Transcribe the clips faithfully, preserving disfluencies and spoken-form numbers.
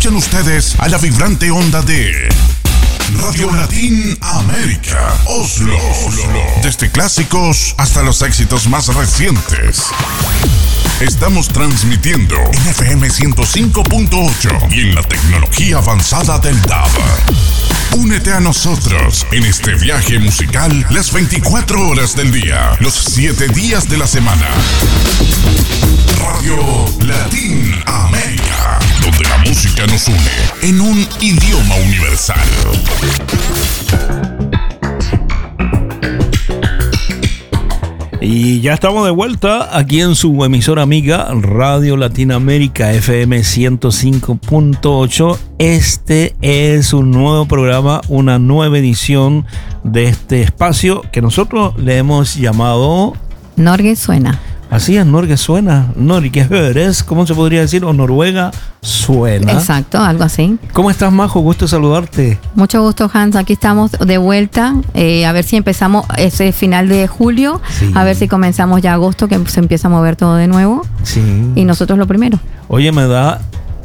Escuchen ustedes a la vibrante onda de Radio Latin América, Oslo, Oslo. Desde clásicos hasta los éxitos más recientes. Estamos transmitiendo en F M ciento cinco punto ocho y en la tecnología avanzada del D A B. Únete a nosotros en este viaje musical las veinticuatro horas del día, los siete días de la semana. Radio Latin América, donde la música nos une en un idioma universal. Y ya estamos de vuelta aquí en su emisora amiga Radio Latinoamérica F M ciento cinco punto ocho. Este es un nuevo programa, una nueva edición de este espacio que nosotros le hemos llamado Norge Suena. Así es, Norge Suena. Norge Høres, ¿cómo se podría decir? O Noruega Suena. Exacto, algo así. ¿Cómo estás, Majo? Gusto saludarte. Mucho gusto, Hans. Aquí estamos de vuelta. Eh, a ver si empezamos ese final de julio. Sí. A ver si comenzamos ya agosto, que se empieza a mover todo de nuevo. Sí. Y nosotros lo primero. Oye, me da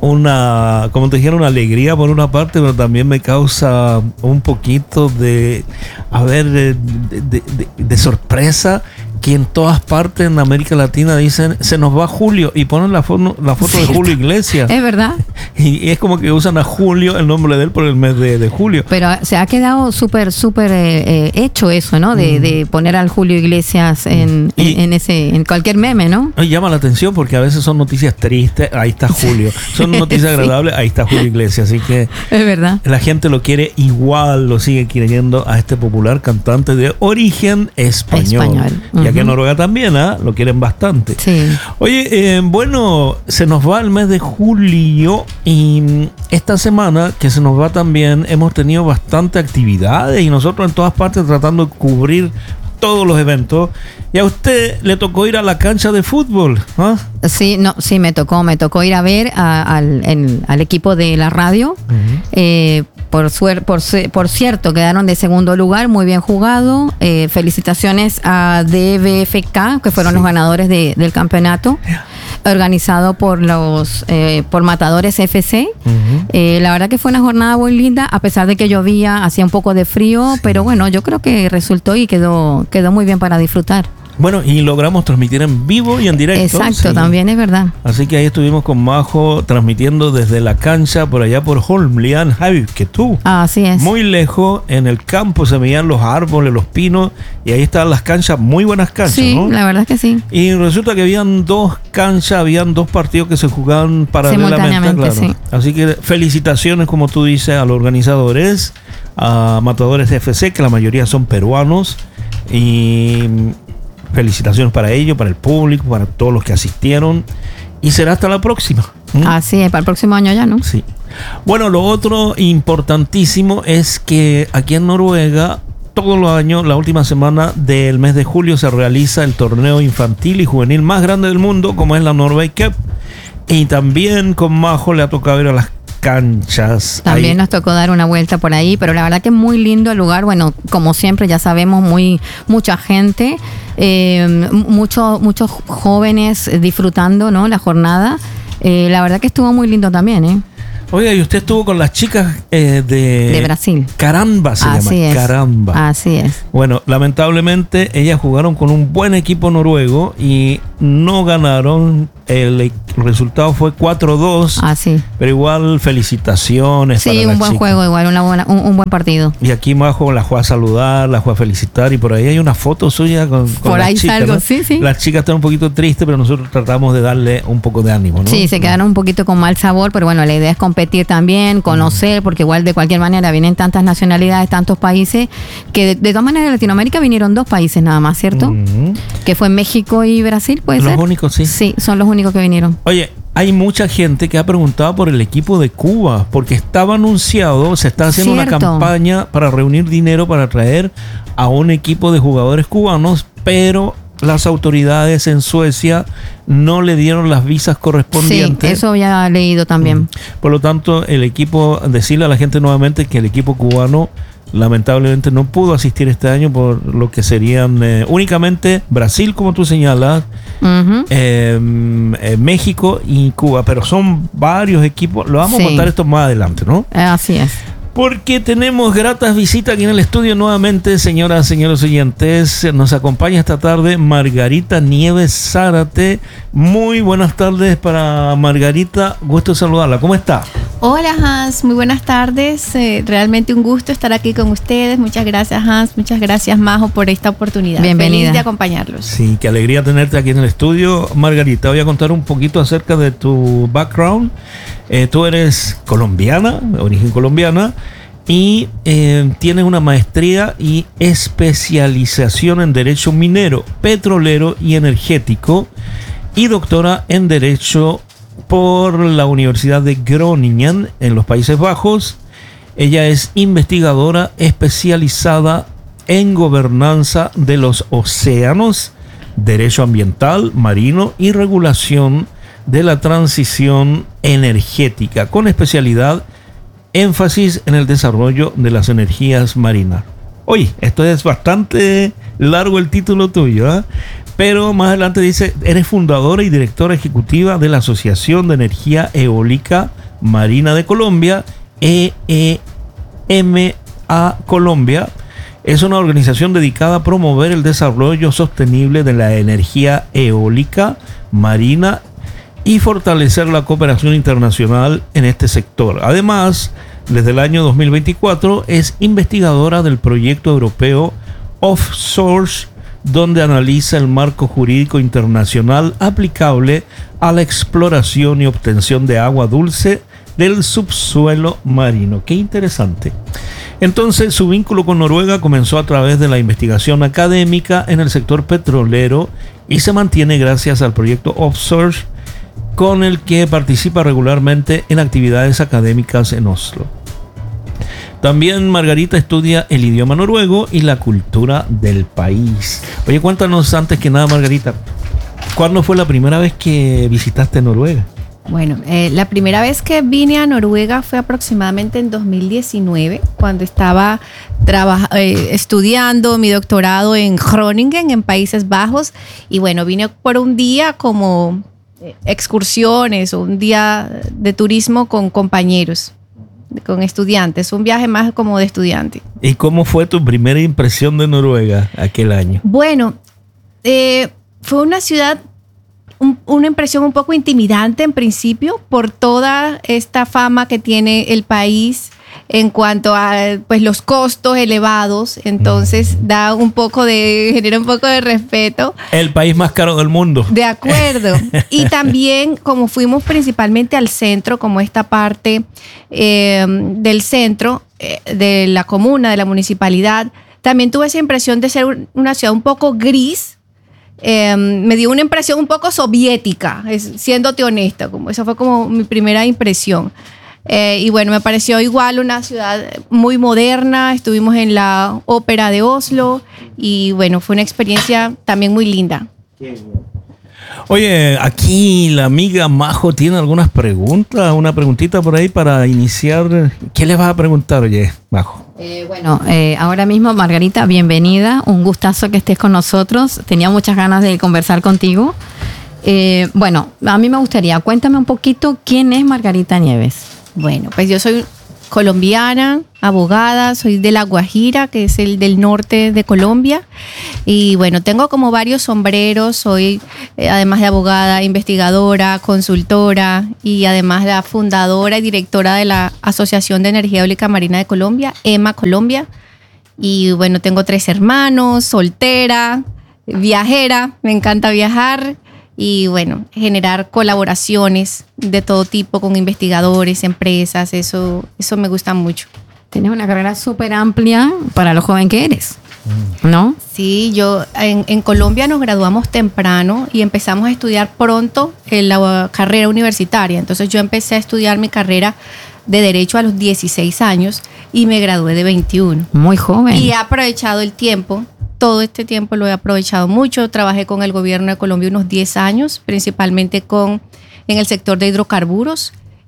una, como te dijeron, una alegría por una parte, pero también me causa un poquito de, a ver, de, de, de, de sorpresa, que en todas partes en América Latina dicen se nos va Julio y ponen la foto, la foto de Julio Iglesias. Es verdad. Y, y es como que usan a Julio, el nombre de él, por el mes de, de julio. Pero se ha quedado súper, súper eh, eh, hecho eso, ¿no? De, mm. de poner al Julio Iglesias en, y, en, en ese, en cualquier meme, ¿no? Y llama la atención porque a veces son noticias tristes, ahí está Julio. Son noticias sí. agradables, ahí está Julio Iglesias. Así que es verdad. La gente lo quiere igual, lo sigue queriendo a este popular cantante de origen español. español. Uh-huh. Ya que en Noruega también, ¿eh? Lo quieren bastante. Sí. Oye, eh, bueno, se nos va el mes de julio y esta semana que se nos va también hemos tenido bastante actividades y nosotros en todas partes tratando de cubrir todos los eventos. Y a usted le tocó ir a la cancha de fútbol, ¿ah? Sí, no, sí, me tocó, me tocó ir a ver a, al, el, al equipo de la radio. Uh-huh. Eh, por, suer, por, por cierto, quedaron de segundo lugar, muy bien jugado. Eh, felicitaciones a D B F K, que fueron sí. los ganadores de, del campeonato, organizado por los eh, por Matadores F C. Uh-huh. Eh, la verdad que fue una jornada muy linda, a pesar de que llovía, hacía un poco de frío, sí. pero bueno, yo creo que resultó y quedó, quedó muy bien para disfrutar. Bueno, y logramos transmitir en vivo y en directo. Exacto, sí. También es verdad. Así que ahí estuvimos con Majo transmitiendo desde la cancha por allá por Holmlian, Javi, que tú. Así es. Muy lejos, en el campo se veían los árboles, los pinos, y ahí estaban las canchas, muy buenas canchas, sí, ¿no? Sí, la verdad es que sí. Y resulta que habían dos canchas, habían dos partidos que se jugaban paralelamente, claro. Sí. Así que felicitaciones, como tú dices, a los organizadores, a Matadores F C, que la mayoría son peruanos, y felicitaciones para ellos, para el público, para todos los que asistieron. Y será hasta la próxima. ¿Mm? Así es, para el próximo año ya, ¿no? Sí. Bueno, lo otro importantísimo es que aquí en Noruega, todos los años, la última semana del mes de julio, se realiza el torneo infantil y juvenil más grande del mundo, como es la Norway Cup. Y también con Majo le ha tocado ir a las canchas. También ahí nos tocó dar una vuelta por ahí, pero la verdad que es muy lindo el lugar. Bueno, como siempre ya sabemos, muy mucha gente, eh, muchos muchos jóvenes disfrutando, ¿no? La jornada. Eh, la verdad que estuvo muy lindo también, ¿eh? Oiga, y usted estuvo con las chicas eh, de... De Brasil. Caramba se Así llama. Es. Caramba. Así es. Bueno, lamentablemente ellas jugaron con un buen equipo noruego y no ganaron. El resultado fue cuatro dos. Ah, sí. Pero igual felicitaciones. Sí, para un las buen chicas. juego, igual, una buena, un, un buen partido. Y aquí Majo la fue a saludar, la fue a felicitar y por ahí hay una foto suya con, con por las ahí chicas, salgo, ¿no? sí, sí. Las chicas están un poquito tristes, pero nosotros tratamos de darle un poco de ánimo, ¿no? Sí, se quedaron un poquito con mal sabor, pero bueno, la idea es competir también, conocer, porque igual de cualquier manera vienen tantas nacionalidades, tantos países, que de, de todas maneras de Latinoamérica vinieron dos países nada más, ¿cierto? Uh-huh. Que fue México y Brasil, ¿puede los ser? Los únicos, sí. Sí, son los únicos que vinieron. Oye, hay mucha gente que ha preguntado por el equipo de Cuba, porque estaba anunciado, se está haciendo Cierto. una campaña para reunir dinero para traer a un equipo de jugadores cubanos, pero las autoridades en Suecia no le dieron las visas correspondientes. Sí, eso había leído también. Por lo tanto, el equipo, decirle a la gente nuevamente que el equipo cubano lamentablemente no pudo asistir este año por lo que serían eh, únicamente Brasil, como tú señalas, uh-huh. eh, eh, México y Cuba, pero son varios equipos. Lo vamos sí. a contar esto más adelante, ¿no? Así es. Porque tenemos gratas visitas aquí en el estudio nuevamente, señoras, señores oyentes. Nos acompaña esta tarde Margarita Nieves Zárate. Muy buenas tardes para Margarita. Gusto saludarla. ¿Cómo está? Hola, Hans. Muy buenas tardes. Eh, realmente un gusto estar aquí con ustedes. Muchas gracias, Hans. Muchas gracias, Majo, por esta oportunidad. Bienvenida. Feliz de acompañarlos. Sí, qué alegría tenerte aquí en el estudio. Margarita, voy a contar un poquito acerca de tu background. Eh, tú eres colombiana, de origen colombiana, y eh, tienes una maestría y especialización en Derecho Minero, Petrolero y Energético, y doctora en Derecho por la Universidad de Groningen en los Países Bajos. Ella es investigadora especializada en gobernanza de los océanos, derecho ambiental, marino y regulación de la transición energética, con especialidad énfasis en el desarrollo de las energías marinas. Oye, esto es bastante largo el título tuyo, ¿eh? Pero más adelante dice, eres fundadora y directora ejecutiva de la Asociación de Energía Eólica Marina de Colombia, E E M A Colombia. Es una organización dedicada a promover el desarrollo sostenible de la energía eólica marina y fortalecer la cooperación internacional en este sector. Además, desde el año dos mil veinticuatro es investigadora del proyecto europeo Offsource, donde analiza el marco jurídico internacional aplicable a la exploración y obtención de agua dulce del subsuelo marino. ¡Qué interesante! Entonces, su vínculo con Noruega comenzó a través de la investigación académica en el sector petrolero y se mantiene gracias al proyecto Offsource, con el que participa regularmente en actividades académicas en Oslo. También Margarita estudia el idioma noruego y la cultura del país. Oye, cuéntanos antes que nada, Margarita, ¿cuándo fue la primera vez que visitaste Noruega? Bueno, eh, la primera vez que vine a Noruega fue aproximadamente en dos mil diecinueve, cuando estaba traba- eh, estudiando mi doctorado en Groningen, en Países Bajos. Y bueno, vine por un día como excursiones o un día de turismo con compañeros, con estudiantes, un viaje más como de estudiante. ¿Y cómo fue tu primera impresión de Noruega aquel año? Bueno, eh, fue una ciudad, un, una impresión un poco intimidante en principio por toda esta fama que tiene el país en cuanto a pues los costos elevados. Entonces mm. da un poco de, genera un poco de respeto. El país más caro del mundo. De acuerdo. Y también, como fuimos principalmente al centro, como esta parte eh, del centro, eh, de la comuna, de la municipalidad, también tuve esa impresión de ser una ciudad un poco gris. Eh, me dio una impresión un poco soviética, es, siéndote honesta, como esa fue como mi primera impresión. Eh, y bueno, me pareció igual una ciudad muy moderna. Estuvimos en la ópera de Oslo y bueno, fue una experiencia también muy linda. Oye, aquí la amiga Majo tiene algunas preguntas, una preguntita por ahí para iniciar. ¿Qué le vas a preguntar, oye, Majo? Eh, bueno, eh, ahora mismo, Margarita, bienvenida. Un gustazo que estés con nosotros. Tenía muchas ganas de conversar contigo. Eh, bueno, a mí me gustaría, cuéntame un poquito quién es Margarita Nieves. Bueno, pues yo soy colombiana, abogada, soy de La Guajira, que es el del norte de Colombia. Y bueno, tengo como varios sombreros. Soy, eh, además de abogada, investigadora, consultora y además la fundadora y directora de la Asociación de Energía Eólica Marina de Colombia, E M A Colombia. Y bueno, tengo tres hermanos, soltera, viajera, me encanta viajar. Y bueno, generar colaboraciones de todo tipo con investigadores, empresas, eso, eso me gusta mucho. Tienes una carrera súper amplia para lo joven que eres, ¿no? Sí, yo en, en Colombia nos graduamos temprano y empezamos a estudiar pronto en la carrera universitaria. Entonces yo empecé a estudiar mi carrera de Derecho a los dieciséis años y me gradué de veintiuno. Muy joven. Y he aprovechado el tiempo. Todo este tiempo lo he aprovechado mucho. Trabajé con el gobierno de Colombia unos diez años, principalmente con, en el sector de hidrocarburos.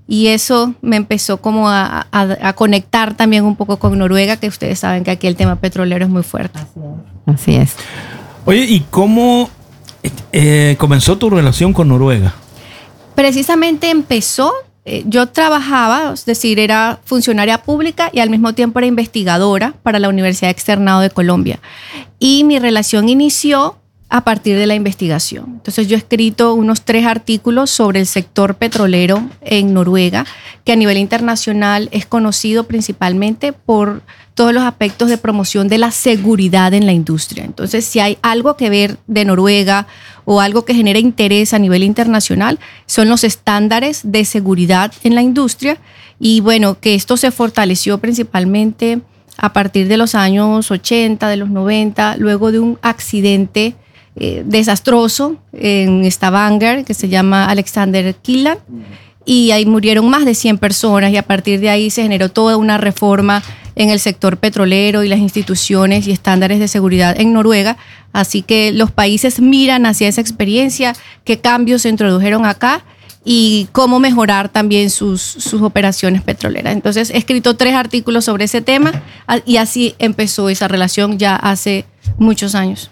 y eso me empezó como a, a, a conectar también un poco con Noruega, que ustedes saben que aquí el tema petrolero es muy fuerte. Así es. Oye, ¿y cómo eh, comenzó tu relación con Noruega? Precisamente empezó, eh, yo trabajaba, es decir, era funcionaria pública y al mismo tiempo era investigadora para la Universidad Externado de Colombia. Y mi relación inició a partir de la investigación. Entonces yo he escrito unos tres artículos sobre el sector petrolero en Noruega, que a nivel internacional es conocido principalmente por todos los aspectos de promoción de la seguridad en la industria. Entonces, si hay algo que ver de Noruega o algo que genera interés a nivel internacional, son los estándares de seguridad en la industria. Y bueno, que esto se fortaleció principalmente a partir de los años ochenta, de los noventa, luego de un accidente Eh, desastroso en Stavanger, que se llama Alexander Kielland, y ahí murieron más de cien personas, y a partir de ahí se generó toda una reforma en el sector petrolero y las instituciones y estándares de seguridad en Noruega. Así que los países miran hacia esa experiencia, qué cambios se introdujeron acá y cómo mejorar también sus, sus operaciones petroleras. Entonces he escrito tres artículos sobre ese tema y así empezó esa relación ya hace muchos años.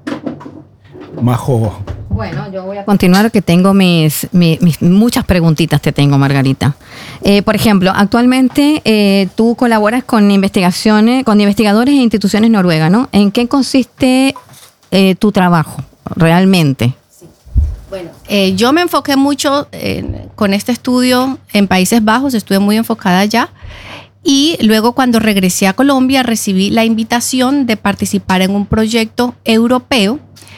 Majo. Bueno, yo voy a continuar, que tengo mis, mis, mis muchas preguntitas te tengo, Margarita. Eh, por ejemplo, actualmente eh, tú colaboras con investigaciones, con investigadores e instituciones noruegas, ¿no? ¿En qué consiste eh, tu trabajo realmente? Sí. Bueno, eh, yo me enfoqué mucho en, con este estudio en Países Bajos, estuve muy enfocada allá. Y luego, cuando regresé a Colombia, recibí la invitación de participar en un proyecto europeo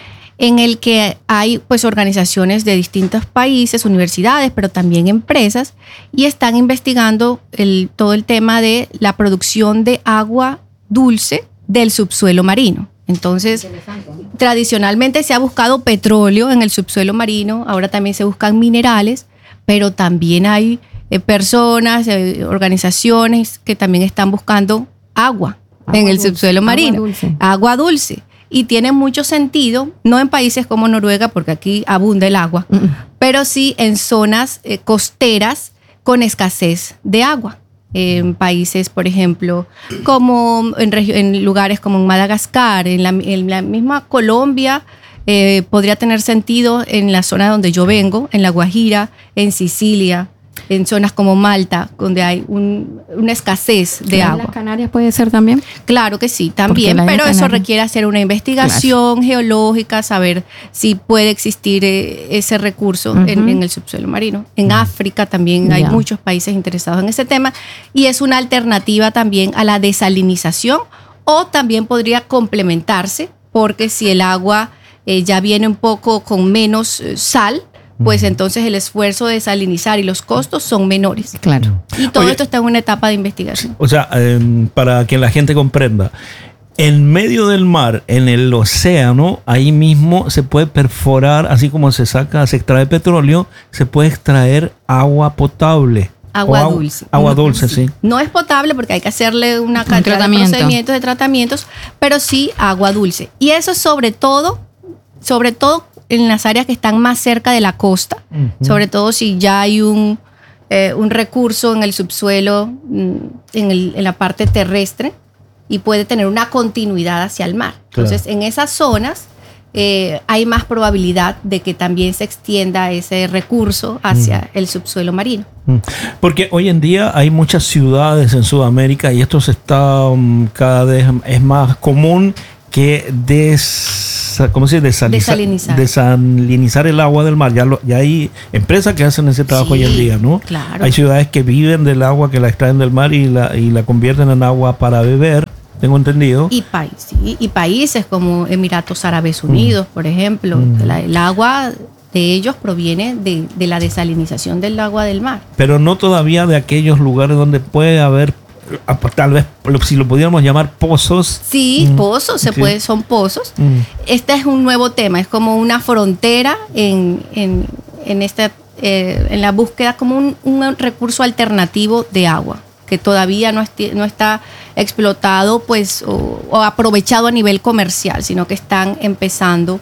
en el que hay pues organizaciones de distintos países, universidades, pero también empresas, y están investigando el, todo el tema de la producción de agua dulce del subsuelo marino. Entonces, tradicionalmente se ha buscado petróleo en el subsuelo marino, ahora también se buscan minerales, pero también hay eh, personas, eh, organizaciones que también están buscando agua, agua en el dulce, subsuelo marino, agua dulce. Agua dulce. Y tiene mucho sentido, no en países como Noruega, porque aquí abunda el agua, mm. pero sí en zonas eh, costeras con escasez de agua. En países, por ejemplo, como en, en lugares como en Madagascar, en la, en la misma Colombia, eh, podría tener sentido en la zona donde yo vengo, en La Guajira, en Sicilia, en zonas como Malta, donde hay un, una escasez de agua. ¿En las Canarias puede ser también? Claro que sí, también, pero eso requiere hacer una investigación claro. geológica, saber si puede existir eh, ese recurso uh-huh. en, en el subsuelo marino. En uh-huh. África también yeah. hay muchos países interesados en ese tema, y es una alternativa también a la desalinización, o también podría complementarse, porque si el agua eh, ya viene un poco con menos eh, sal, pues entonces el esfuerzo de desalinizar y los costos son menores. Claro. Y todo Oye, esto está en una etapa de investigación. O sea, eh, para que la gente comprenda, en medio del mar, en el océano, ahí mismo se puede perforar, así como se saca, se extrae petróleo, se puede extraer agua potable. Agua agua dulce. Agua dulce, sí. No es potable porque hay que hacerle una cantidad de procedimientos, de tratamientos, pero sí agua dulce. Y eso sobre todo, sobre todo en las áreas que están más cerca de la costa, uh-huh. sobre todo si ya hay un, eh, un recurso en el subsuelo, en, el, en la parte terrestre, y puede tener una continuidad hacia el mar. Claro. Entonces, en esas zonas eh, hay más probabilidad de que también se extienda ese recurso hacia uh-huh. el subsuelo marino. Porque hoy en día hay muchas ciudades en Sudamérica, y esto se está um, cada vez es más común, que des, ¿cómo se dice? Desaliza, desalinizar. desalinizar el agua del mar. Ya, lo, ya hay empresas que hacen ese trabajo sí, hoy en día, ¿no? Claro. Hay ciudades que viven del agua, que la extraen del mar y la, y la convierten en agua para beber, tengo entendido. Y, pa- sí, y países como Emiratos Árabes Unidos, mm. por ejemplo, mm. la, el agua de ellos proviene de, de la desalinización del agua del mar. Pero no todavía de aquellos lugares donde puede haber, tal vez si lo pudiéramos llamar pozos. Sí, mm. pozos, se sí. puede, son pozos. Mm. Este es un nuevo tema, es como una frontera en, en, en, esta, eh, en la búsqueda, como un, un recurso alternativo de agua, que todavía no, esti- no está explotado pues, o, o aprovechado a nivel comercial, sino que están empezando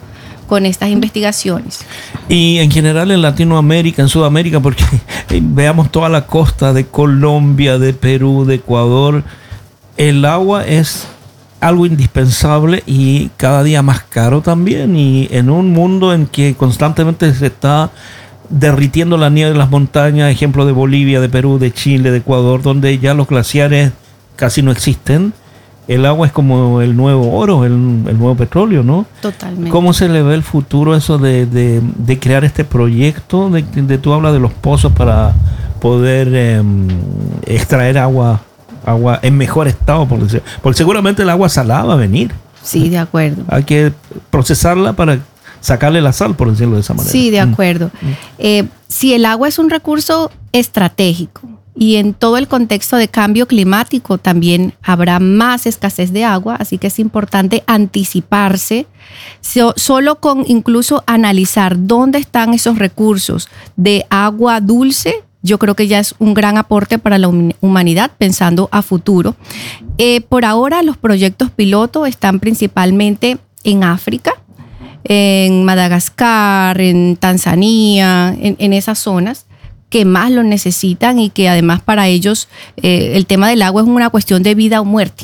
con estas investigaciones. Y en general en Latinoamérica, en Sudamérica, porque veamos toda la costa de Colombia, de Perú, de Ecuador, el agua es algo indispensable y cada día más caro también, y en un mundo en que constantemente se está derritiendo la nieve de las montañas, ejemplo de Bolivia, de Perú, de Chile, de Ecuador, donde ya los glaciares casi no existen. El agua es como el nuevo oro, el, el nuevo petróleo, ¿no? Totalmente. ¿Cómo se le ve el futuro eso de, de, de crear este proyecto? De, de tú hablas de los pozos para poder eh, extraer agua, agua en mejor estado, por decir. Porque seguramente el agua salada va a venir. Sí, de acuerdo. Hay que procesarla para sacarle la sal, por decirlo de esa manera. Sí, de acuerdo. Mm. Eh, si el agua es un recurso estratégico, y en todo el contexto de cambio climático también habrá más escasez de agua, así que es importante anticiparse, so, solo con incluso analizar dónde están esos recursos de agua dulce. Yo creo que ya es un gran aporte para la humanidad pensando a futuro. Eh, por ahora los proyectos piloto están principalmente en África, en Madagascar, en Tanzania, en, en esas zonas que más lo necesitan y que además para ellos eh, el tema del agua es una cuestión de vida o muerte.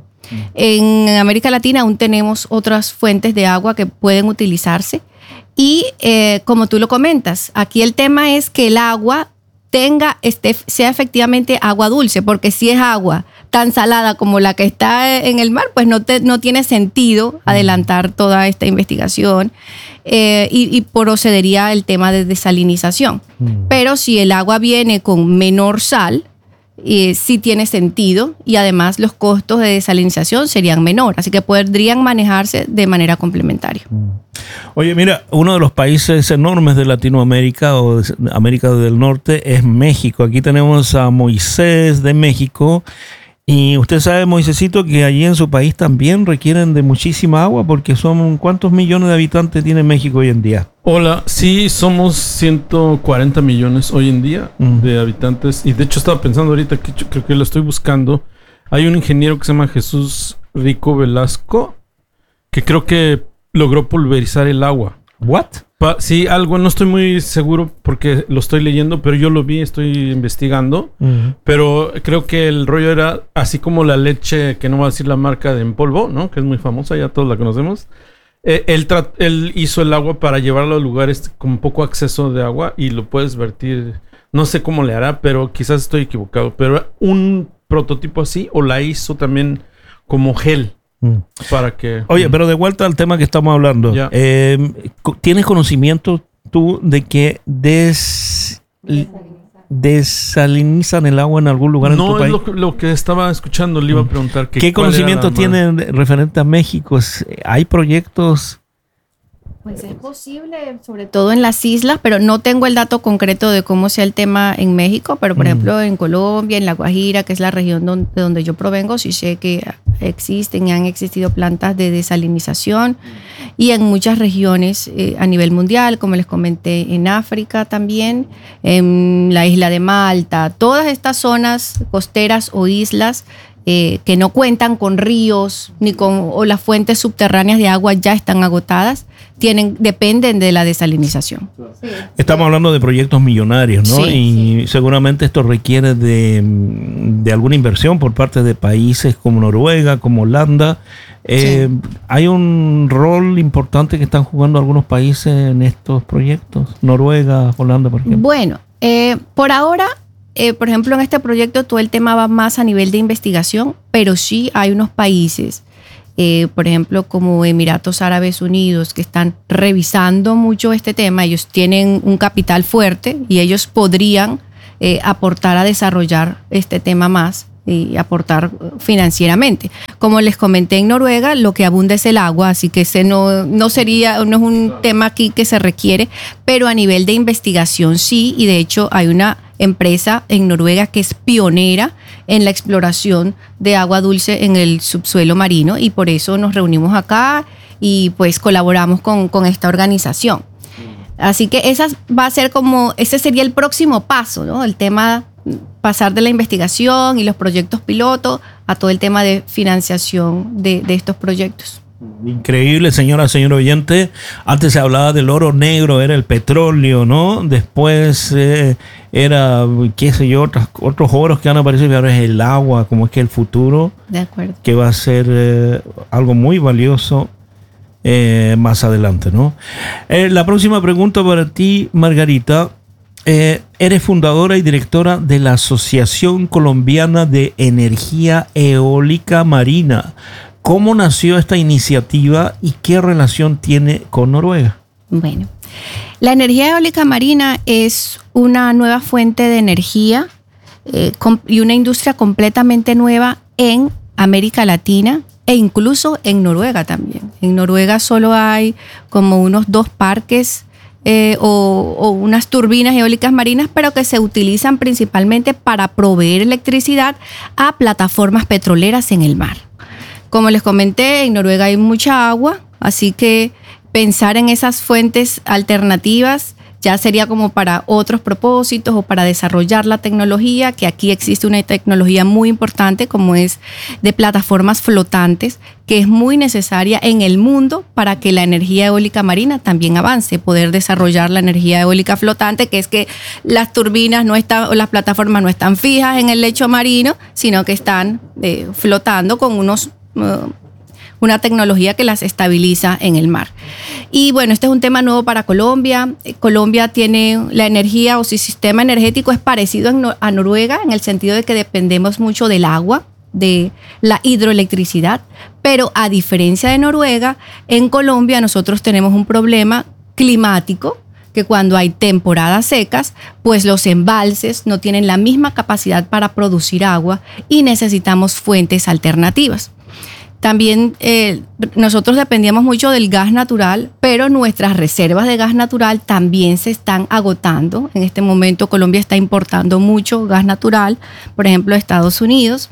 En América Latina aún tenemos otras fuentes de agua que pueden utilizarse y eh, como tú lo comentas, aquí el tema es que el agua tenga, este, sea efectivamente agua dulce, porque si es agua tan salada como la que está en el mar, pues no, te, no tiene sentido adelantar toda esta investigación eh, y, y procedería el tema de desalinización. Mm. Pero si el agua viene con menor sal, eh, sí tiene sentido y además los costos de desalinización serían menores, así que podrían manejarse de manera complementaria. Mm. Oye, mira, uno de los países enormes de Latinoamérica o de América del Norte es México. Aquí tenemos a Moisés de México. Y usted sabe, Moisésito, que allí en su país también requieren de muchísima agua, porque son ¿cuántos millones de habitantes tiene México hoy en día? Hola, sí, somos ciento cuarenta millones hoy en día mm. de habitantes. Y de hecho estaba pensando ahorita que yo creo que lo estoy buscando. Hay un ingeniero que se llama Jesús Rico Velasco, que creo que logró pulverizar el agua. ¿What? Pa- sí, algo, no estoy muy seguro porque lo estoy leyendo, pero yo lo vi, estoy investigando. Uh-huh. Pero creo que el rollo era así como la leche, que no voy a decir la marca de en polvo, ¿no? Que es muy famosa, ya todos la conocemos. Eh, él, tra- él hizo el agua para llevarlo a lugares con poco acceso de agua y lo puedes vertir. No sé cómo le hará, pero quizás estoy equivocado. Pero un prototipo así, o la hizo también como gel. Mm. Para que... Oye, pero de vuelta al tema que estamos hablando. Eh, ¿Tienes conocimiento tú de que des... desalinizan el agua en algún lugar no, en tu país? No, es lo, lo que estaba escuchando. Le iba a preguntar que ¿qué conocimiento tienen referente a México? ¿Hay proyectos? Pues es posible, sobre todo en las islas, pero no tengo el dato concreto de cómo sea el tema en México, pero por mm. ejemplo en Colombia, en La Guajira, que es la región donde, de donde yo provengo, sí sé que existen y han existido plantas de desalinización y en muchas regiones eh, a nivel mundial, como les comenté, en África también, en la isla de Malta, todas estas zonas costeras o islas Eh, que no cuentan con ríos ni con o las fuentes subterráneas de agua ya están agotadas, tienen dependen de la desalinización. Sí. Estamos hablando de proyectos millonarios, ¿no? Sí, y sí. seguramente esto requiere de, de alguna inversión por parte de países como Noruega, como Holanda. Eh, sí. ¿Hay un rol importante que están jugando algunos países en estos proyectos? Noruega, Holanda, por ejemplo. Bueno, eh, por ahora... Eh, por ejemplo, en este proyecto todo el tema va más a nivel de investigación, pero sí hay unos países, eh, por ejemplo, como Emiratos Árabes Unidos, que están revisando mucho este tema. Ellos tienen un capital fuerte y ellos podrían eh, aportar a desarrollar este tema más y aportar financieramente. Como les comenté, en Noruega lo que abunda es el agua, así que ese no, no sería, no es un tema aquí que se requiere, pero a nivel de investigación sí, y de hecho hay una empresa en Noruega que es pionera en la exploración de agua dulce en el subsuelo marino y por eso nos reunimos acá y pues colaboramos con, con esta organización. Así que esa va a ser como, ese sería el próximo paso, ¿no? El tema, pasar de la investigación y los proyectos piloto a todo el tema de financiación de, de estos proyectos. Increíble, señora, señor oyente. Antes se hablaba del oro negro, era el petróleo, ¿no? Después eh, era, qué sé yo, otros, otros oros que han aparecido, y ahora es el agua, como es que el futuro. De acuerdo. Que va a ser eh, algo muy valioso eh, más adelante, ¿no? Eh, la próxima pregunta para ti, Margarita. Eh, eres fundadora y directora de la Asociación Colombiana de Energía Eólica Marina. ¿Cómo nació esta iniciativa y qué relación tiene con Noruega? Bueno, la energía eólica marina es una nueva fuente de energía eh, y una industria completamente nueva en América Latina e incluso en Noruega también. En Noruega solo hay como unos dos parques eh, o, o unas turbinas eólicas marinas, pero que se utilizan principalmente para proveer electricidad a plataformas petroleras en el mar. Como les comenté, en Noruega hay mucha agua, así que pensar en esas fuentes alternativas ya sería como para otros propósitos o para desarrollar la tecnología, que aquí existe una tecnología muy importante como es de plataformas flotantes, que es muy necesaria en el mundo para que la energía eólica marina también avance, poder desarrollar la energía eólica flotante, que es que las turbinas no están, o las plataformas no están fijas en el lecho marino, sino que están eh, flotando con unos una tecnología que las estabiliza en el mar. Y bueno, este es un tema nuevo para Colombia. Colombia tiene la energía o su sistema energético es parecido a Noruega en el sentido de que dependemos mucho del agua, de la hidroelectricidad, pero a diferencia de Noruega, en Colombia nosotros tenemos un problema climático, que cuando hay temporadas secas, pues los embalses no tienen la misma capacidad para producir agua y necesitamos fuentes alternativas. También eh, nosotros dependíamos mucho del gas natural, pero nuestras reservas de gas natural también se están agotando. En este momento Colombia está importando mucho gas natural, por ejemplo, de Estados Unidos,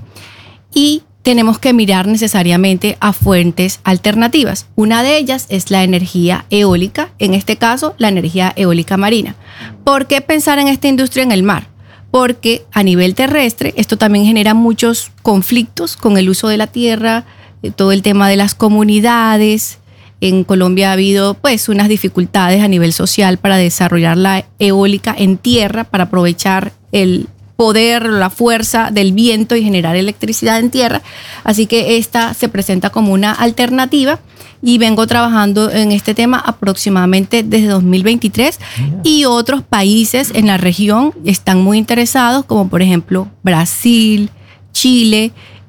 y tenemos que mirar necesariamente a fuentes alternativas. Una de ellas es la energía eólica, en este caso la energía eólica marina. ¿Por qué pensar en esta industria en el mar? Porque a nivel terrestre esto también genera muchos conflictos con el uso de la tierra, todo el tema de las comunidades. En Colombia ha habido pues unas dificultades a nivel social para desarrollar la eólica en tierra, para aprovechar el poder, la fuerza del viento y generar electricidad en tierra. Así que esta se presenta como una alternativa y vengo trabajando en este tema aproximadamente desde dos mil veintitrés y otros países en la región están muy interesados, como por ejemplo Brasil, Chile.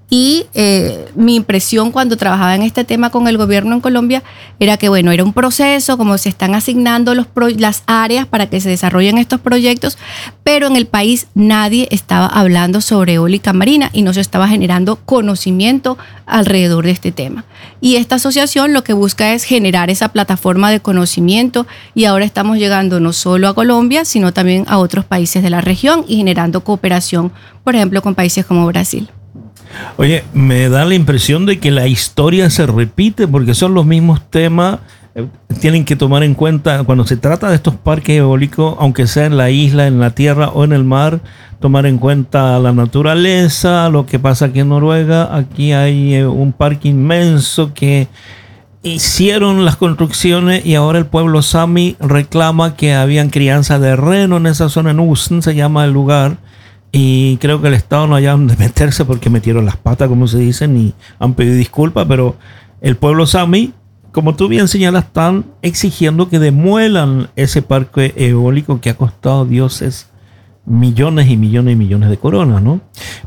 Y eh, mi impresión cuando trabajaba en este tema con el gobierno en Colombia era que, bueno, era un proceso, como se están asignando los pro- las áreas para que se desarrollen estos proyectos, pero en el país nadie estaba hablando sobre eólica marina y no se estaba generando conocimiento alrededor de este tema. Y esta asociación lo que busca es generar esa plataforma de conocimiento y ahora estamos llegando no solo a Colombia, sino también a otros países de la región y generando cooperación, por ejemplo, con países como Brasil. Oye, me da la impresión de que la historia se repite porque son los mismos temas. Eh, tienen que tomar en cuenta cuando se trata de estos parques eólicos, aunque sea en la isla, en la tierra o en el mar, tomar en cuenta la naturaleza, lo que pasa aquí en Noruega. Aquí hay eh, un parque inmenso que hicieron las construcciones y ahora el pueblo Sami reclama que habían crianza de reno en esa zona. En Usen se llama el lugar. Y creo que el Estado no haya de meterse porque metieron las patas, como se dice, y han pedido disculpas, pero el pueblo Sami, como tú bien señalas, están exigiendo que demuelan ese parque eólico que ha costado dioses millones y millones y millones de coronas, ¿no?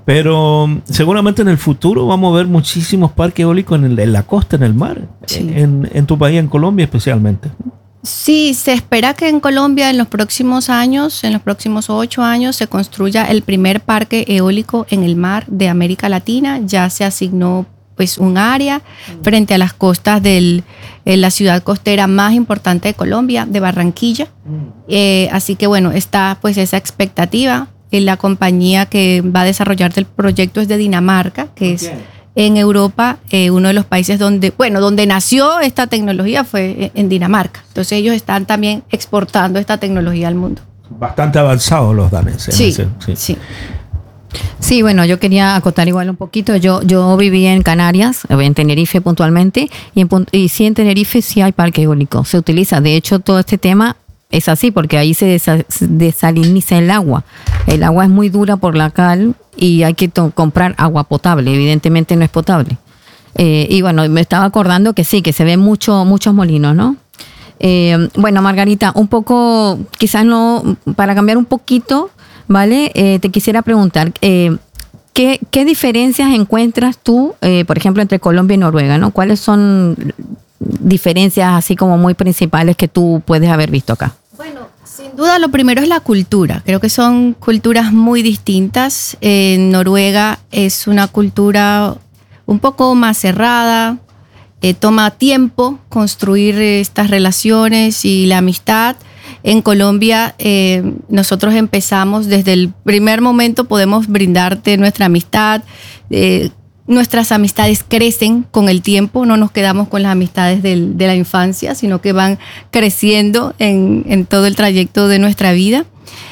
Pero seguramente en el futuro vamos a ver muchísimos parques eólicos en, el, en la costa, en el mar, sí. en, en tu país, en Colombia especialmente. Sí, se espera que en Colombia en los próximos años, en los próximos ocho años, se construya el primer parque eólico en el mar de América Latina. Ya se asignó pues un área frente a las costas de la ciudad costera más importante de Colombia, de Barranquilla. Eh, así que bueno, está pues esa expectativa. Eh, la compañía que va a desarrollar el proyecto es de Dinamarca, que es en Europa, eh, uno de los países donde, bueno, donde nació esta tecnología fue en Dinamarca. Entonces ellos están también exportando esta tecnología al mundo. Bastante avanzados los daneses. Sí, ese, sí. sí. Sí, bueno, yo quería acotar igual un poquito. Yo yo viví en Canarias, en Tenerife puntualmente, y, en, y sí en Tenerife sí hay parque eólico, se utiliza. De hecho, todo este tema es así porque ahí se desa- desaliniza el agua. El agua es muy dura por la cal y hay que to- comprar agua potable. Evidentemente no es potable. Eh, y bueno, me estaba acordando que sí, que se ven mucho, muchos molinos, ¿no? Eh, bueno, Margarita, un poco, quizás no, para cambiar un poquito, ¿vale? Eh, te quisiera preguntar, eh, ¿qué, ¿qué diferencias encuentras tú, eh, por ejemplo, entre Colombia y Noruega, ¿no? ¿Cuáles son diferencias así como muy principales que tú puedes haber visto acá? Bueno, sin duda lo primero es la cultura. Creo que son culturas muy distintas. En Noruega es una cultura un poco más cerrada. Eh, toma tiempo construir estas relaciones y la amistad. En Colombia eh, nosotros empezamos desde el primer momento, podemos brindarte nuestra amistad. Eh, nuestras amistades crecen con el tiempo, no nos quedamos con las amistades del, de la infancia, sino que van creciendo en, en todo el trayecto de nuestra vida.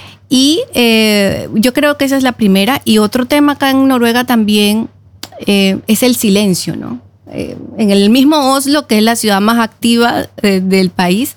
Y eh, yo creo que esa es la primera. Y otro tema acá en Noruega también eh, es el silencio, ¿no? Eh, en el mismo Oslo, que es la ciudad más activa eh, del país,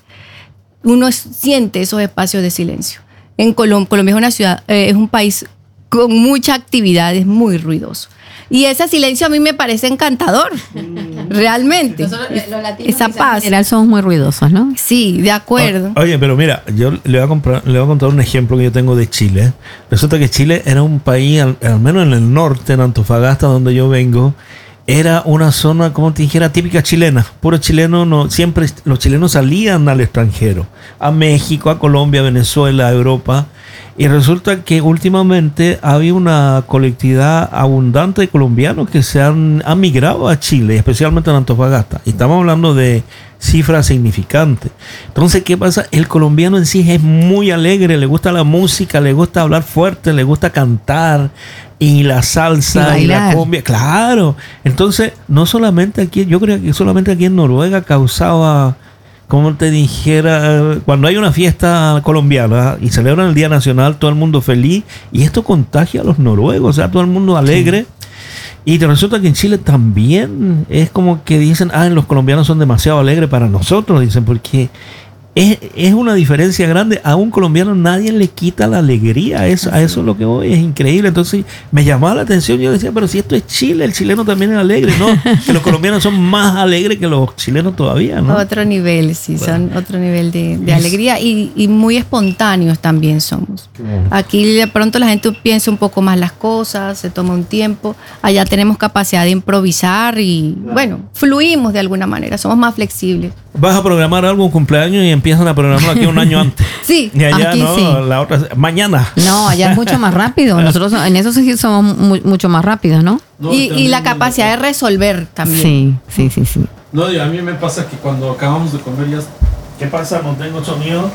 uno es, siente esos espacios de silencio. En Colom- Colombia es una ciudad, eh, es un país con mucha actividad, es muy ruidoso. Y ese silencio a mí me parece encantador, mm. realmente. Nosotros, los latinos, esa paz. En general somos muy ruidosos, ¿no? Sí, de acuerdo. O, oye, pero mira, yo le voy, a comprar, le voy a contar un ejemplo que yo tengo de Chile. Resulta que Chile era un país, al, al menos en el norte, en Antofagasta, donde yo vengo, era una zona, como te dijera, típica chilena. Puro chileno, no, siempre los chilenos salían al extranjero, a México, a Colombia, a Venezuela, a Europa. Y resulta que últimamente había una colectividad abundante de colombianos que se han, han migrado a Chile, especialmente en Antofagasta. Y estamos hablando de cifras significantes. Entonces, ¿qué pasa? El colombiano en sí es muy alegre, le gusta la música, le gusta hablar fuerte, le gusta cantar, y la salsa y, y la cumbia. Claro. Entonces, no solamente aquí, yo creo que solamente aquí en Noruega causaba, como te dijera, cuando hay una fiesta colombiana y celebran el Día Nacional, todo el mundo feliz, y esto contagia a los noruegos, o sea, todo el mundo alegre. Sí. Y te resulta que en Chile también es como que dicen, ah, los colombianos son demasiado alegres para nosotros, dicen, porque es, es una diferencia grande. A un colombiano nadie le quita la alegría, eso, a eso es lo que voy, es increíble. Entonces me llamaba la atención, yo decía, pero si esto es Chile, el chileno también es alegre, ¿no? Que los colombianos son más alegres que los chilenos todavía, ¿no? Otro nivel, sí, bueno. Son otro nivel de, de alegría y, y muy espontáneos también somos. Bueno. Aquí de pronto la gente piensa un poco más las cosas, se toma un tiempo, allá tenemos capacidad de improvisar y bueno, fluimos de alguna manera, somos más flexibles. ¿Vas a programar algo, un cumpleaños y empiezan a programar aquí un año antes? Sí, y allá aquí no, sí. La otra, mañana. No, allá es mucho más rápido. Nosotros en eso sí somos muy, mucho más rápidos, ¿no? no y, y la capacidad de resolver también. Sí, sí, sí, sí. No, y a mí me pasa que cuando acabamos de comer ya... ¿Qué pasa? No tengo sonido.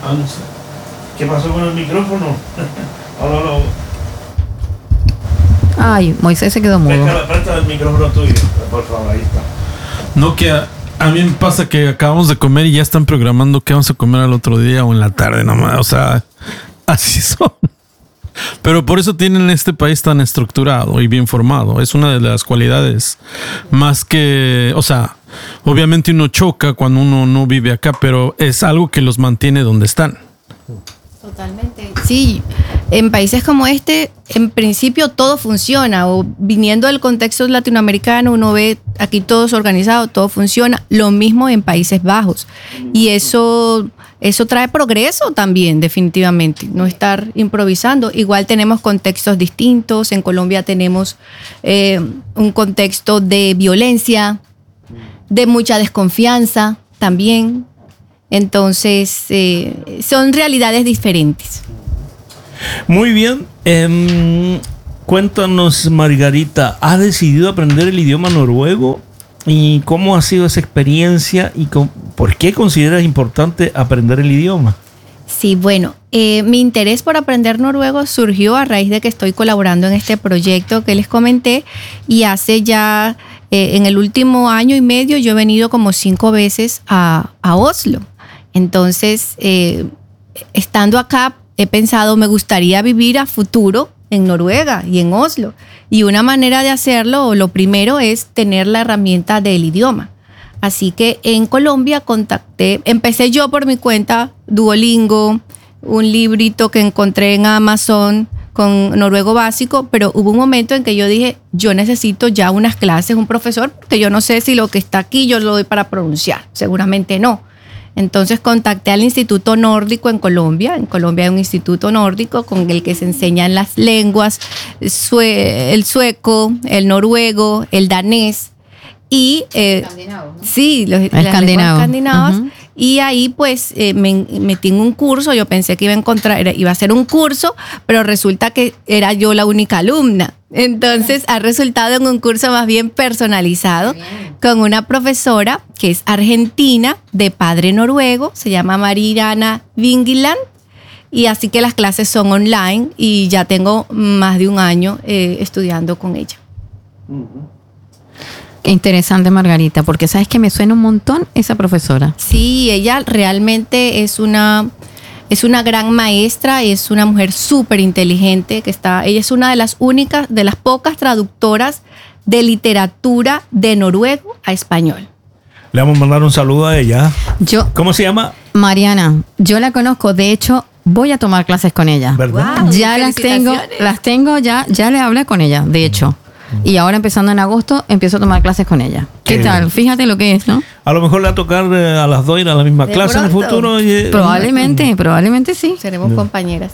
¿Qué pasó con el micrófono? Ahora lo... Ay, Moisés se quedó mudo. Presta el micrófono tuyo, por favor, ahí está. No, que... A... A mí me pasa que acabamos de comer y ya están programando qué vamos a comer al otro día o en la tarde nomás. O sea, así son. Pero por eso tienen este país tan estructurado y bien formado. Es una de las cualidades más que... O sea, obviamente uno choca cuando uno no vive acá, pero es algo que los mantiene donde están. Totalmente. Sí, en países como este, en principio todo funciona, o viniendo del contexto latinoamericano, uno ve aquí todo es organizado, todo funciona, lo mismo en Países Bajos. Y eso, eso trae progreso también, definitivamente, no estar improvisando. Igual tenemos contextos distintos, en Colombia tenemos eh, un contexto de violencia, de mucha desconfianza también. Entonces, eh, son realidades diferentes. Muy bien. Eh, cuéntanos, Margarita, ¿has decidido aprender el idioma noruego? ¿Y cómo ha sido esa experiencia? ¿Y con, por qué consideras importante aprender el idioma? Sí, bueno, eh, mi interés por aprender noruego surgió a raíz de que estoy colaborando en este proyecto que les comenté, y hace ya, eh, en el último año y medio, yo he venido como cinco veces a, a Oslo. Entonces, eh, estando acá, he pensado, me gustaría vivir a futuro en Noruega y en Oslo. Y una manera de hacerlo, lo primero es tener la herramienta del idioma. Así que en Colombia contacté, empecé yo por mi cuenta, Duolingo, un librito que encontré en Amazon con noruego básico, pero hubo un momento en que yo dije, yo necesito ya unas clases, un profesor, porque yo no sé si lo que está aquí yo lo doy para pronunciar, seguramente no. Entonces contacté al Instituto Nórdico en Colombia. En Colombia hay un instituto nórdico con el que se enseñan las lenguas, sue- el sueco, el noruego, el danés y eh, sí, los, las lenguas escandinavas. Uh-huh. Y ahí pues eh, me metí en un curso. Yo pensé que iba a encontrar, iba a ser un curso, pero resulta que era yo la única alumna. Entonces ha resultado en un curso más bien personalizado con una profesora que es argentina de padre noruego, se llama Mariana Vingiland, y así que las clases son online y ya tengo más de un año eh, estudiando con ella. Qué interesante, Margarita, porque sabes que me suena un montón esa profesora. Sí, ella realmente es una... Es una gran maestra, es una mujer súper inteligente que está, ella es una de las únicas, de las pocas traductoras de literatura de noruego a español. Le vamos a mandar un saludo a ella. Yo, ¿Cómo se llama? Mariana. Yo la conozco, de hecho, voy a tomar clases con ella. ¿Verdad? Wow, ya las tengo, las tengo ya, ya le hablé con ella, de hecho. Y ahora empezando en agosto empiezo a tomar clases con ella. ¿Qué, ¿Qué tal? Bien. Fíjate lo que es, ¿no? A lo mejor le va a tocar eh, a las dos ir a la misma de clase pronto. en el futuro. Y, probablemente, eh, probablemente sí. Seremos no. compañeras.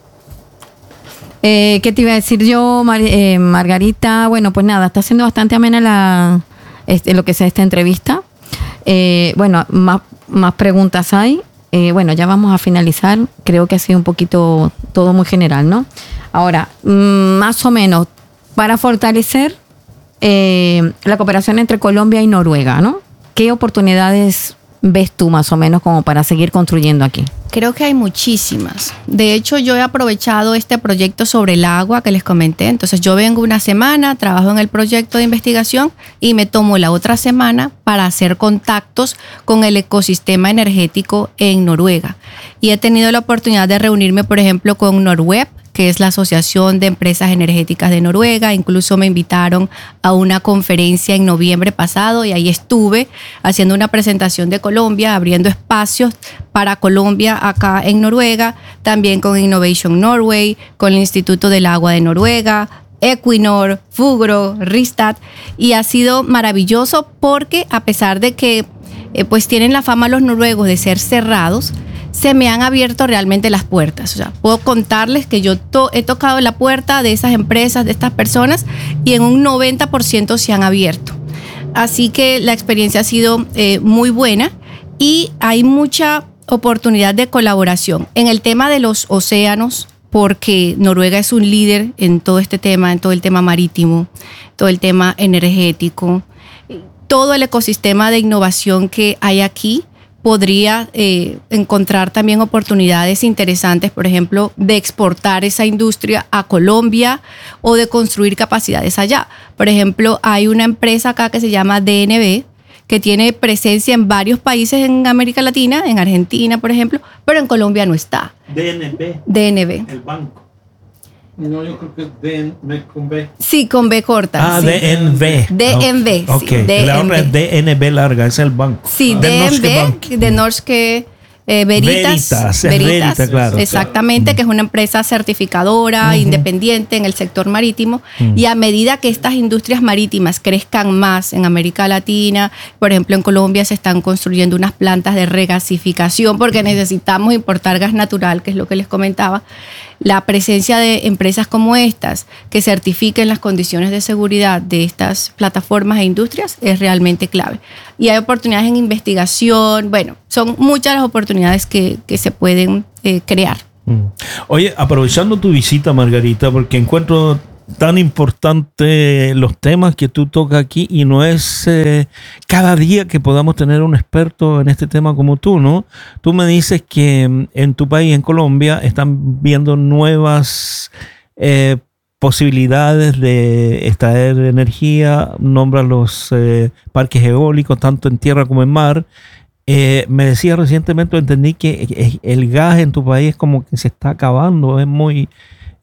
Eh, ¿Qué te iba a decir yo, Mar- eh, Margarita? Bueno, pues nada, está siendo bastante amena la, este, lo que sea esta entrevista. Eh, bueno, más, más preguntas hay. Eh, bueno, ya vamos a finalizar. Creo que ha sido un poquito todo muy general, ¿no? Ahora, mmm, más o menos, para fortalecer eh, la cooperación entre Colombia y Noruega, ¿no? ¿Qué oportunidades ves tú más o menos como para seguir construyendo aquí? Creo que hay muchísimas. De hecho, yo he aprovechado este proyecto sobre el agua que les comenté. Entonces, yo vengo una semana, trabajo en el proyecto de investigación y me tomo la otra semana para hacer contactos con el ecosistema energético en Noruega. Y he tenido la oportunidad de reunirme, por ejemplo, con Norweb, que es la Asociación de Empresas Energéticas de Noruega. Incluso me invitaron a una conferencia en noviembre pasado y ahí estuve haciendo una presentación de Colombia, abriendo espacios para Colombia acá en Noruega, también con Innovation Norway, con el Instituto del Agua de Noruega, Equinor, Fugro, Rystad, y ha sido maravilloso porque a pesar de que eh, pues tienen la fama los noruegos de ser cerrados, se me han abierto realmente las puertas. O sea, puedo contarles que yo to- he tocado la puerta de esas empresas, de estas personas, y en un noventa por ciento se han abierto. Así que la experiencia ha sido eh, muy buena y hay mucha oportunidad de colaboración en el tema de los océanos, porque Noruega es un líder en todo este tema, en todo el tema marítimo, todo el tema energético, todo el ecosistema de innovación que hay aquí. Podría eh, encontrar también oportunidades interesantes, por ejemplo, de exportar esa industria a Colombia o de construir capacidades allá. Por ejemplo, hay una empresa acá que se llama D N B, que tiene presencia en varios países en América Latina, en Argentina, por ejemplo, pero en Colombia no está. D N B. D N B. El banco. No, yo creo que es D N B con B. Sí, con B corta. Ah, sí. D N B. D N B. Ok, sí, D N B. la otra es D N B larga, es el banco. Sí, Ah. D N B, de Norske eh, Veritas. Veritas, Veritas, claro. Exactamente, que es una empresa certificadora, uh-huh. independiente en el sector marítimo. Uh-huh. Y a medida que estas industrias marítimas crezcan más en América Latina, por ejemplo, en Colombia se están construyendo unas plantas de regasificación porque necesitamos importar gas natural, que es lo que les comentaba. La presencia de empresas como estas que certifiquen las condiciones de seguridad de estas plataformas e industrias es realmente clave. Y hay oportunidades en investigación, bueno, son muchas las oportunidades que, que se pueden eh, crear. Oye, aprovechando tu visita, Margarita, porque encuentro tan importante los temas que tú tocas aquí y no es eh, cada día que podamos tener un experto en este tema como tú, ¿no? Tú me dices que en tu país, en Colombia, están viendo nuevas eh, posibilidades de extraer energía, nombran los eh, parques eólicos, tanto en tierra como en mar. Eh, me decía recientemente, entendí que el gas en tu país como que se está acabando, es muy...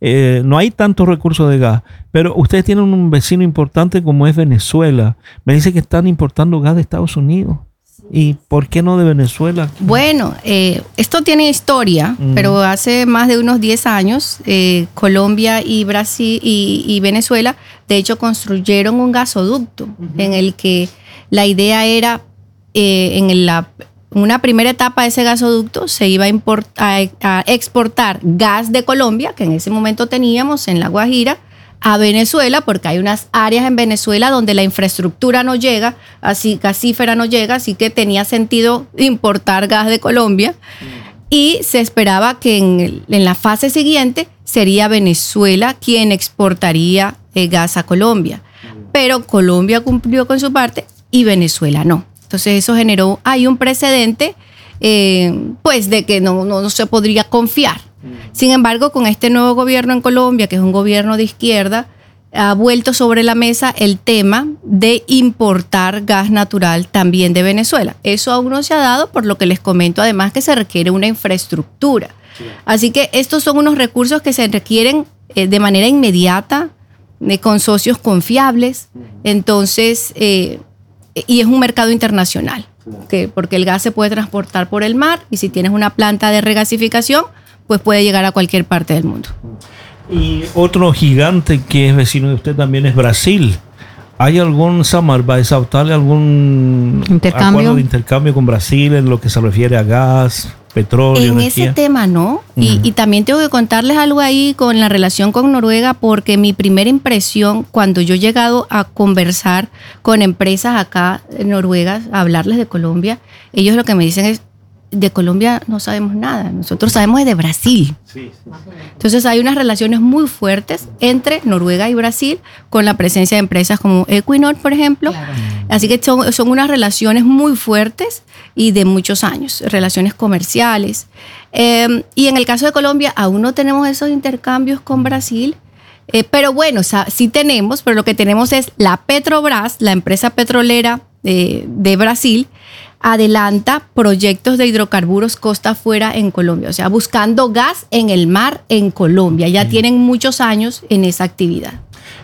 eh, no hay tantos recursos de gas, pero ustedes tienen un vecino importante como es Venezuela. Me dice que están importando gas de Estados Unidos. ¿Y por qué no de Venezuela? Bueno, eh, esto tiene historia, uh-huh. pero hace más de unos diez años, eh, Colombia y Brasil y, y Venezuela, de hecho, construyeron un gasoducto uh-huh. en el que la idea era, eh, en la una primera etapa de ese gasoducto, se iba a, import, a, a exportar gas de Colombia, que en ese momento teníamos en La Guajira, a Venezuela, porque hay unas áreas en Venezuela donde la infraestructura no llega, así gasífera no llega, así que tenía sentido importar gas de Colombia. Y se esperaba que en, en la fase siguiente sería Venezuela quien exportaría eh, gas a Colombia. Pero Colombia cumplió con su parte y Venezuela no. Entonces eso generó, hay un precedente eh, pues de que no, no, no se podría confiar. Sin embargo, con este nuevo gobierno en Colombia, que es un gobierno de izquierda, ha vuelto sobre la mesa el tema de importar gas natural también de Venezuela. Eso aún no se ha dado, por lo que les comento además que se requiere una infraestructura. Sí. Así que estos son unos recursos que se requieren eh, de manera inmediata, eh, con socios confiables, entonces, eh, y es un mercado internacional, que, porque el gas se puede transportar por el mar y si tienes una planta de regasificación, pues puede llegar a cualquier parte del mundo. Y otro gigante que es vecino de usted también es Brasil. ¿Hay algún Samarbaisautale, algún ¿Intercambio? acuerdo de intercambio con Brasil en lo que se refiere a gas, petróleo, en energía? ese tema no. Uh-huh. Y, y también tengo que contarles algo ahí con la relación con Noruega, porque mi primera impresión cuando yo he llegado a conversar con empresas acá en Noruega, a hablarles de Colombia, ellos lo que me dicen es: de Colombia no sabemos nada, nosotros sabemos de Brasil. Sí, sí. Entonces hay unas relaciones muy fuertes entre Noruega y Brasil, con la presencia de empresas como Equinor, por ejemplo. Claro. Así que son, son unas relaciones muy fuertes y de muchos años, relaciones comerciales. Eh, y en el caso de Colombia aún no tenemos esos intercambios con Brasil, eh, pero bueno, o sea, sí tenemos, pero lo que tenemos es la Petrobras, la empresa petrolera eh, de Brasil, adelanta proyectos de hidrocarburos costa afuera en Colombia, o sea, buscando gas en el mar en Colombia. Ya tienen muchos años en esa actividad.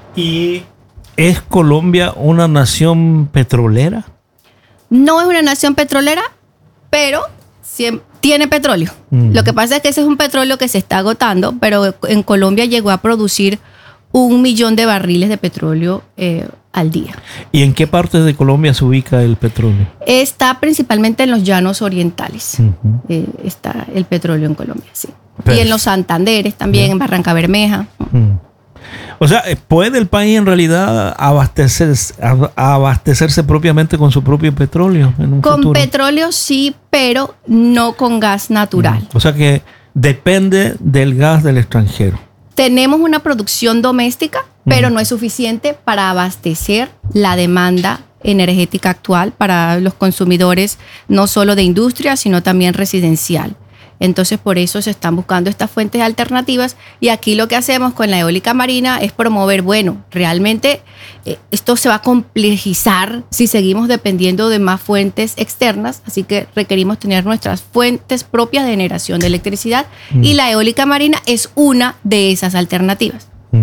¿Y es Colombia una nación petrolera? No es una nación petrolera, pero siempre tiene petróleo. Mm. Lo que pasa es que ese es un petróleo que se está agotando, pero en Colombia llegó a producir un millón de barriles de petróleo eh, al día. ¿Y en qué parte de Colombia se ubica el petróleo? Está principalmente en los llanos orientales. Uh-huh. Eh, está el petróleo en Colombia, sí. Pero, y en los Santanderes también, uh-huh. en Barranca Bermeja. Uh-huh. O sea, ¿puede el país en realidad abastecerse, abastecerse propiamente con su propio petróleo en un Con futuro? petróleo sí, pero no con gas natural. Uh-huh. O sea que depende del gas del extranjero. Tenemos una producción doméstica, pero no es suficiente para abastecer la demanda energética actual para los consumidores, no solo de industria, sino también residencial. Entonces, por eso se están buscando estas fuentes alternativas, y aquí lo que hacemos con la eólica marina es promover, bueno, realmente eh, esto se va a complejizar si seguimos dependiendo de más fuentes externas, así que requerimos tener nuestras fuentes propias de generación de electricidad, mm. y la eólica marina es una de esas alternativas.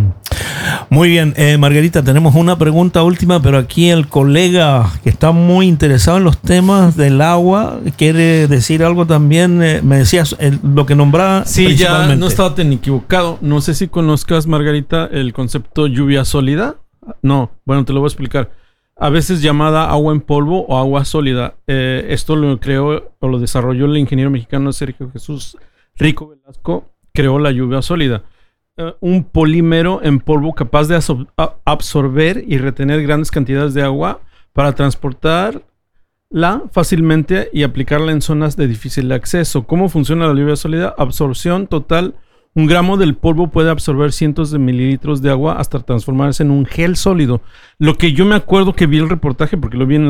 Muy bien, eh, Margarita, tenemos una pregunta última, pero aquí el colega que está muy interesado en los temas del agua quiere decir algo también. Eh, me decías el, lo que nombraba. Sí, ya no estaba tan equivocado. No sé si conozcas, Margarita, el concepto lluvia sólida. No, bueno, te lo voy a explicar. A veces llamada agua en polvo o agua sólida. Eh, esto lo creó o lo desarrolló el ingeniero mexicano Sergio Jesús Rico Velasco. Creó la lluvia sólida. Uh, un polímero en polvo capaz de absor- absorber y retener grandes cantidades de agua para transportarla fácilmente y aplicarla en zonas de difícil acceso. ¿Cómo funciona la lluvia sólida? Absorción total. Un gramo del polvo puede absorber cientos de mililitros de agua hasta transformarse en un gel sólido. Lo que yo me acuerdo que vi el reportaje, porque lo vi en la